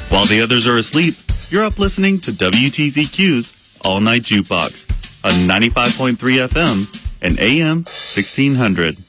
While the others are asleep, you're up listening to WTZQ's All Night Jukebox on 95.3 FM and AM 1600.